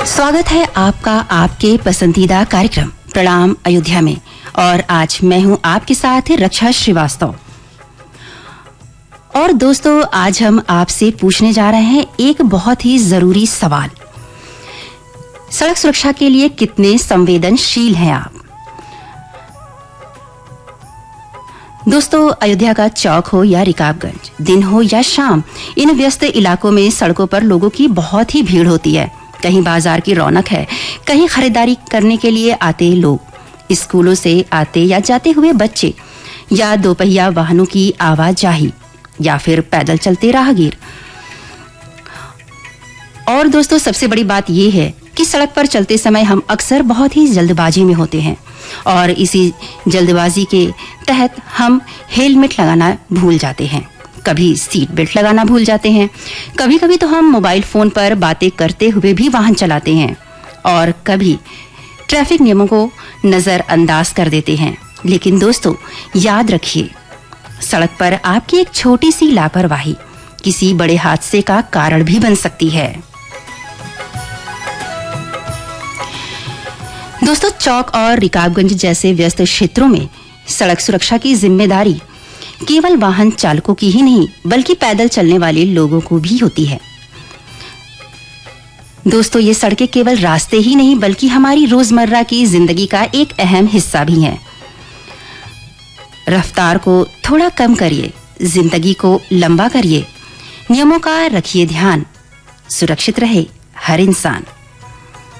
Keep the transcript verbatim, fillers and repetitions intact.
स्वागत है आपका आपके पसंदीदा कार्यक्रम प्रणाम अयोध्या में। और आज मैं हूं आपके साथ रक्षा श्रीवास्तव। और दोस्तों, आज हम आपसे पूछने जा रहे हैं एक बहुत ही जरूरी सवाल। सड़क सुरक्षा के लिए कितने संवेदनशील हैं आप? दोस्तों, अयोध्या का चौक हो या रिकाबगंज, दिन हो या शाम, इन व्यस्त इलाकों में सड़कों पर लोगों की बहुत ही भीड़ होती है। कहीं बाजार की रौनक है, कहीं खरीदारी करने के लिए आते लोग, स्कूलों से आते या जाते हुए बच्चे, या दोपहिया वाहनों की आवाजाही, या फिर पैदल चलते राहगीर। और दोस्तों, सबसे बड़ी बात यह है कि सड़क पर चलते समय हम अक्सर बहुत ही जल्दबाजी में होते हैं और इसी जल्दबाजी के तहत हम हेलमेट लगाना भूल जाते हैं, कभी सीट बेल्ट लगाना भूल जाते हैं, कभी कभी तो हम मोबाइल फोन पर बातें करते हुए भी वाहन चलाते हैं और कभी ट्रैफिक नियमों को नजरअंदाज कर देते हैं। लेकिन दोस्तों, याद रखिए, सड़क पर आपकी एक छोटी सी लापरवाही किसी बड़े हादसे का कारण भी बन सकती है। दोस्तों, चौक और रिकाबगंज जैसे व्यस्त क्षेत्रों में सड़क सुरक्षा की जिम्मेदारी केवल वाहन चालकों की ही नहीं बल्कि पैदल चलने वाले लोगों को भी होती है। दोस्तों, ये सड़कें केवल रास्ते ही नहीं बल्कि हमारी रोजमर्रा की जिंदगी का एक अहम हिस्सा भी हैं। रफ्तार को थोड़ा कम करिए, जिंदगी को लंबा करिए, नियमों का रखिए ध्यान, सुरक्षित रहे हर इंसान।